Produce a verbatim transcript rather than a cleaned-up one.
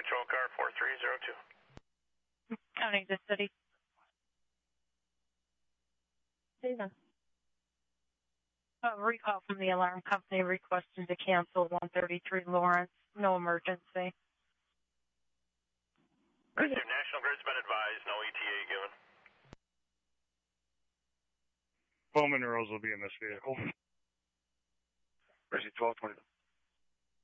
patrol car four three zero two. County the city. Stephen. Uh, recall from the alarm company requesting to cancel one thirty-three Lawrence. No emergency. National Grid's been advised, no E T A given. Bowman Rose will be in this vehicle. Reggie twelve twenty.